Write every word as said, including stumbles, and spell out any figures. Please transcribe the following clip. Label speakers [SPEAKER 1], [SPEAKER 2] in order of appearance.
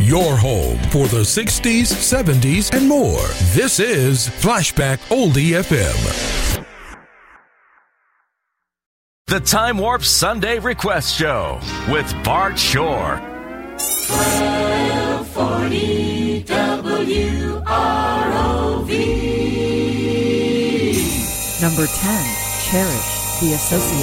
[SPEAKER 1] your home for the sixties, seventies, and more. This is Flashback Oldie F M.
[SPEAKER 2] The Time Warp Sunday Request Show with Bart Shore.
[SPEAKER 3] twelve forty W R O V.
[SPEAKER 4] Number ten, Cherish, the Association.